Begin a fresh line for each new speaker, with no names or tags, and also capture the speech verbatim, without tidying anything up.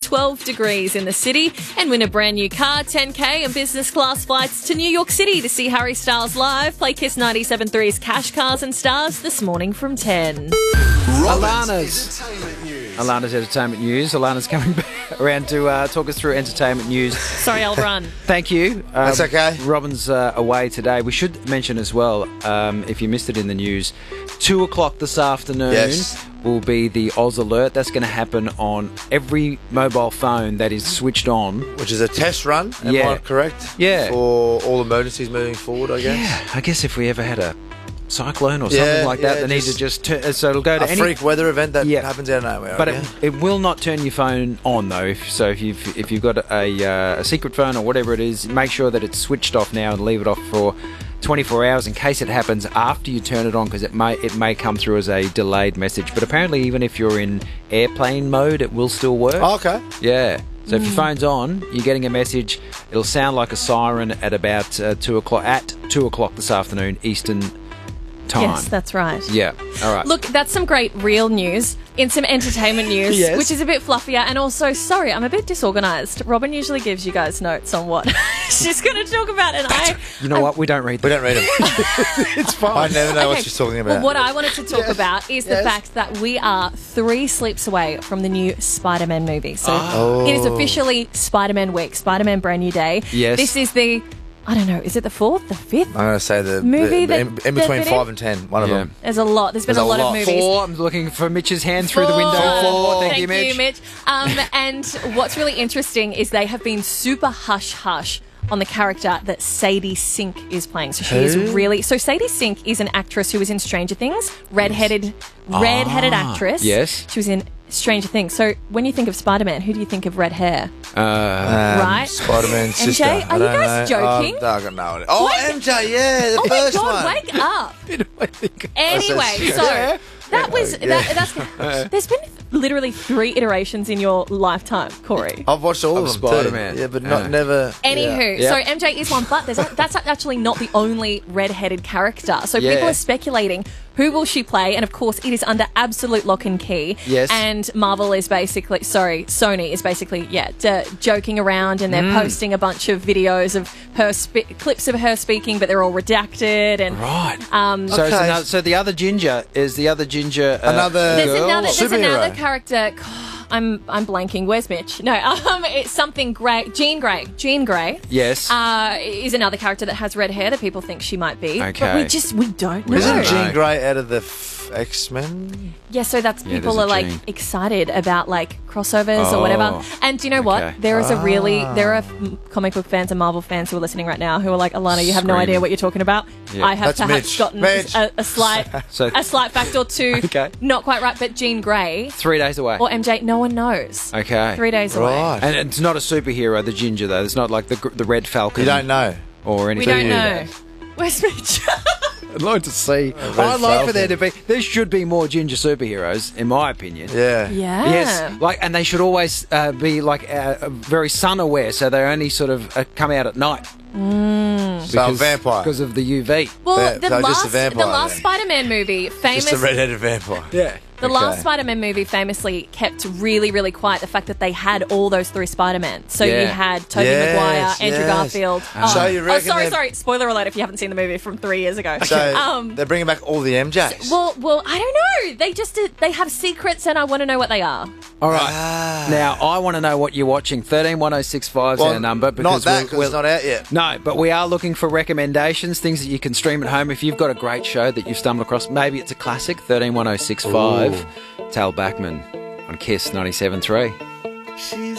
twelve degrees in the city, and win a brand new car, ten K, and business class flights to New York City to see Harry Styles live. Play Kiss ninety-seven point three's Cash Cars and Stars this morning from ten.
Alana's entertainment news. Alana's entertainment news. Alana's coming back around to uh, talk us through entertainment news.
Sorry, I'll run.
Thank you. Um,
That's okay.
Robin's uh, away today. We should mention as well, um, if you missed it in the news, two o'clock this afternoon
Yes.
will be the Oz Alert. That's going to happen on every mobile phone that is switched on.
Which is a test run, am
Yeah.
I correct?
Yeah.
For all emergencies moving forward, I guess.
Yeah, I guess if we ever had a cyclone or
Yeah,
something like that,
yeah,
they need to
just
just turn, so it'll go to
A
any
freak weather event that
Yeah.
happens out of nowhere.
But
I
it,
guess.
it will not turn your phone on though. If, so if you've if you've got a, uh, a secret phone or whatever it is, make sure that it's switched off now and leave it off for twenty-four hours in case it happens after you turn it on, because it may it may come through as a delayed message. But apparently, even if you're in airplane mode, it will still work.
Oh, okay.
Yeah. So if your phone's on, you're getting a message. It'll sound like a siren at about uh, two o'clock at two o'clock this afternoon Eastern time.
Yes, that's right.
Yeah. All right.
Look, that's some great real news. In some entertainment news,
Yes.
which is a bit fluffier, and also, sorry, I'm a bit disorganised. Robin usually gives you guys notes on what she's going to talk about, and I...
You know what? We don't read
We
them.
don't read them.
It's fine.
I never know what
Okay,
she's talking about.
Well, what I wanted to talk about is the
Yes.
fact that we are three sleeps away from the new Spider-Man movie. So
Oh.
it is officially Spider-Man week, Spider-Man Brand New Day.
Yes.
This is the, I don't know, is it the fourth, the fifth?
I'm going to say the
Movie
the, the
that-
in, in
that
between
fit
five
in?
and ten. One of
Yeah.
them.
There's a lot. There's been
There's
a
a
lot,
lot.
of movies.
Four. I'm looking for Mitch's hand through the window. Four. Thank, you, Mitch.
Um, and what's really interesting is they have been super hush hush on the character that Sadie Sink is playing. So she is
Who?
really so Sadie Sink is an actress who was in Stranger Things, redheaded, redheaded
Ah,
actress.
yes.
she was in Stranger Things. So when you think of Spider-Man, who do you think of red hair?
Uh,
Um,
Right.
Spider-Man's
M J,
sister.
are
I
you
don't
guys
know.
joking?
Um, I got no idea. Oh,
Wake-
M J, yeah, the
Oh my
first
God,
one.
wake up!
I think-
Anyway,
true.
so
Yeah.
that was
Yeah.
that, that's. There's been literally three iterations in your lifetime, Corey.
I've watched all
Of
of, them
Spider-Man.
too. Yeah, but not
Yeah.
never.
Anywho,
Yeah.
so M J is one, but there's, that's actually not the only red-headed character. So
Yeah.
people are speculating, who will she play? And of course, it is under absolute lock and key.
Yes.
And Marvel is basically, sorry, Sony is basically, yeah, d- joking around, and they're
Mm.
posting a bunch of videos of her, spe- clips of her speaking, but they're all redacted. And
Right.
Um,
So, it's
Okay.
another, so the other ginger is the other ginger. Uh,
Another-
There's
girl?
another, there's
Superhero.
another character. I'm I'm blanking. Where's Mitch? No, um, it's something Grey. Jean Grey. Jean Grey.
Yes.
Uh, is another character that has red hair that people think she might be. But
Okay.
we just we don't know.
Isn't
No.
Jean Grey out of the f- X-Men?
Yeah, so that's
Yeah,
people
there's
are
a
like
Jean.
excited about like crossovers or
Oh.
whatever. And do you know what?
Okay.
There is a really
Ah.
there are m- comic book fans and Marvel fans who are listening right now who are like, Alana, you have no
Screaming.
idea what you're talking about.
Yeah.
I have
That's
perhaps
Mitch.
gotten
Mitch.
a, a slight
So-
a slight fact or two.
Okay.
Not quite right, but Jean Grey
Three days away.
or M J, no one knows.
Okay.
Three days away.
Right.
And it's not a superhero, the ginger though. It's not like the gr- the Red Falcon.
You don't know.
or
We
anything.
don't know. Where's Mitch?
I'd like to see.
Red
I'd like for
Falcon.
there to be. There should be more ginger superheroes, in my opinion.
Yeah.
yeah.
Yes, like, and they should always uh, be like uh, very sun aware, so they only sort of uh, come out at night. Mm.
So a vampire.
because of the U V.
Well,
Va-
the
so just a
last the
vampire
last
then.
Spider-Man movie, famous.
Just a red-headed vampire.
Yeah.
The
Okay.
last Spider-Man movie famously kept really, really quiet the fact that they had all those three Spider-Men. So
Yeah.
you had Tobey
Yes,
Maguire, Andrew
yes.
Garfield.
So you
oh,
reckon
sorry,
that-
sorry. Spoiler alert if you haven't seen the movie from three years ago.
So
um,
they're bringing back all the M Js.
well, well, I don't know. They just did, they have secrets, and I want to know what they are.
All right.
Ah.
Now I want to know what you're watching. Thirteen one zero six five is
Well,
our number
not
because
that
we're,
because
we're
it's not out yet.
No, but we are looking for recommendations, things that you can stream at home. If you've got a great show that you've stumbled across, maybe it's a classic. Thirteen one zero six five. Tal Backman on Kiss ninety seven three.
She's